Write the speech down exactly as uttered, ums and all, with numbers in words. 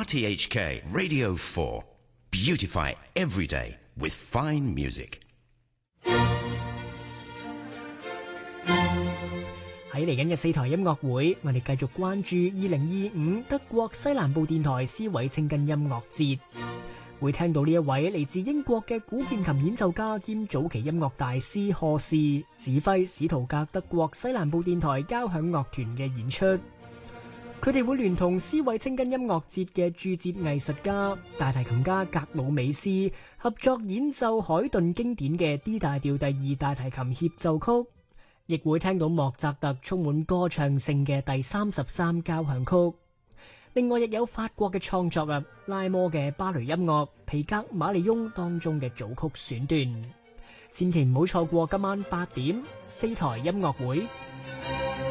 T H K Radio four. Beautify every day with fine music. 喺嚟緊嘅四台音樂會，我哋繼續關注二零二五德國西南部電台斯韋清根音樂節，會聽到呢一位嚟自英國嘅古鍵琴演奏家兼早期音樂大師賀士指揮史圖格德國西南部電台交響樂團嘅演出。佢哋會聯同斯韋清根音樂節嘅駐節藝術家、大提琴家格魯美斯合作演奏海頓經典嘅 D 大調第二大提琴協奏曲。亦會聽到莫扎特充滿歌唱性嘅第三十三交響曲，另外亦有法國嘅創作啊，拉摩嘅芭蕾音樂、皮格馬利翁當中嘅組曲選段，千祈唔好錯過今晚八點四台音樂會。